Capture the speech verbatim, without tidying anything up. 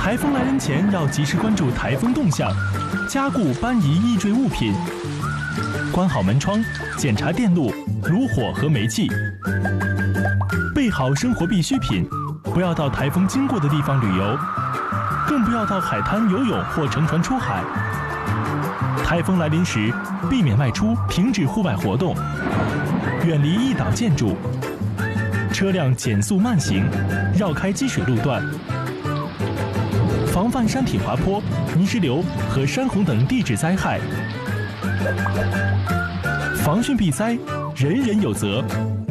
台风来临前要及时关注台风动向，加固搬移易坠物品，关好门窗，检查电路、炉火和煤气，备好生活必需品，不要到台风经过的地方旅游，更不要到海滩游泳或乘船出海。台风来临时，避免外出，停止户外活动，远离易倒建筑，车辆减速慢行，绕开积水路段，防范山体滑坡、泥石流和山洪等地质灾害。防汛避灾，人人有责。